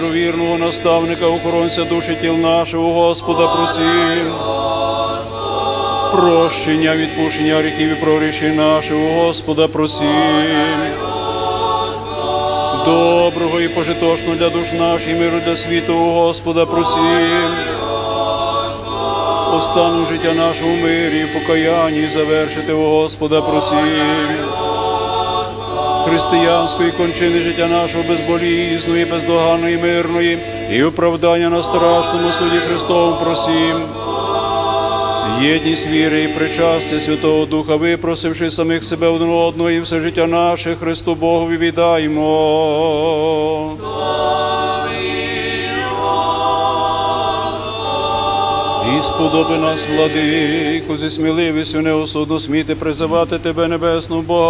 Вірного наставника, охоронця душі тіл нашого, Господа просим. Прощення, відпущення гріхів і прогрішень нашого, Господа просим. Доброго і пожиточного для душ наших, миру для світу, Господа просим. Остану життя нашого в мирі, в покаянні завершити, Господа просим. Християнської кончини життя нашого безболізної, бездоганної, мирної і оправдання на страшному суді Христовому просим. Єдність віри і причастя Святого Духа, випросивши самих себе один одного і все життя наше Христу Богові віддаймо. І сподоби нас, владико, зі сміливістю неосудно сміти призивати Тебе, Небесного Бога,